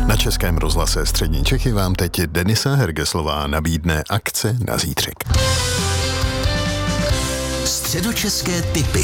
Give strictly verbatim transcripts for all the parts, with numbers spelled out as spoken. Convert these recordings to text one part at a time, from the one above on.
Na Českém rozhlase Střední Čechy vám teď Denisa Hergeslová nabídne akce na zítřek. Středočeské tipy.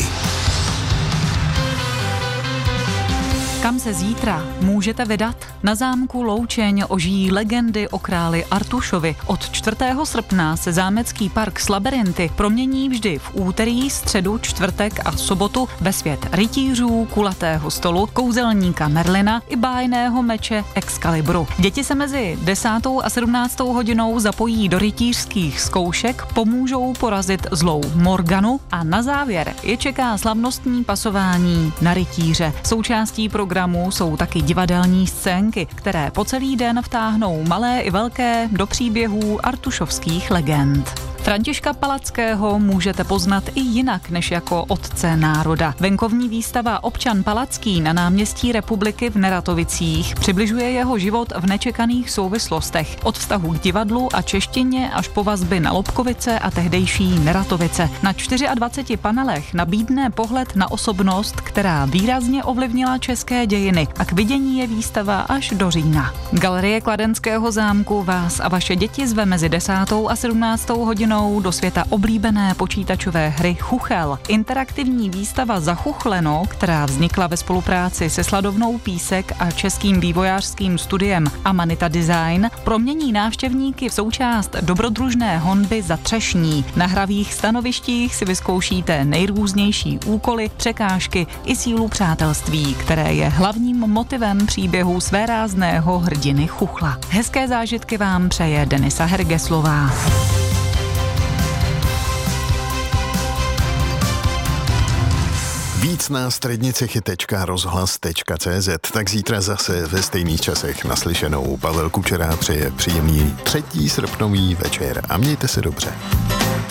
Kam se zítra můžete vydat? Na zámku Loučeň ožijí legendy o králi Artušovi. Od čtvrtého srpna se zámecký park s labyrinty promění vždy v úterý, středu, čtvrtek a sobotu ve svět rytířů, kulatého stolu, kouzelníka Merlina i bájného meče Excaliburu. Děti se mezi desátou a sedmnáctou hodinou zapojí do rytířských zkoušek, pomůžou porazit zlou Morganu a na závěr je čeká slavnostní pasování na rytíře. Součástí programu jsou taky divadelní scénky, které po celý den vtáhnou malé i velké do příběhů artušovských legend. Františka Palackého můžete poznat i jinak než jako otce národa. Venkovní výstava Občan Palacký na náměstí Republiky v Neratovicích přibližuje jeho život v nečekaných souvislostech. Od vztahu k divadlu a češtině až po vazby na Lobkovice a tehdejší Neratovice. Na dvaceti čtyřech panelech nabídne pohled na osobnost, která výrazně ovlivnila české dějiny, a k vidění je výstava až do října. Galerie Kladenského zámku vás a vaše děti zve mezi desátou a sedmnáctou hodinou do světa oblíbené počítačové hry Chuchel. Interaktivní výstava Zachuchleno, která vznikla ve spolupráci se Sladovnou Písek a českým vývojářským studiem Amanita Design, promění návštěvníky v součást dobrodružné honby za třešní. Na hravých stanovištích si vyzkoušíte nejrůznější úkoly, překážky i sílu přátelství, které je hlavním motivem příběhu svérázného hrdiny Chuchla. Hezké zážitky vám přeje Denisa Hergeslová. Víc na střednicechy tečka rozhlas tečka cé zet. Tak zítra zase ve stejných časech naslyšenou. Pavel Kučera přeje příjemný třetí srpnový večer a mějte se dobře.